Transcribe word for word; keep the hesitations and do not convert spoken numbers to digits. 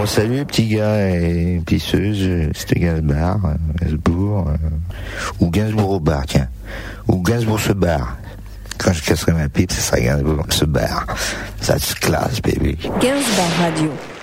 Bon, salut les petits gars et pisseuses, c'était Gainsbourg, Gainsbourg, euh, ou Gainsbourg au bar, tiens. Ou Gainsbourg se barre. Quand je casserai ma pipe, c'est ça, Gainsbourg se barre. Ça se classe, baby. Gainsbourg Radio.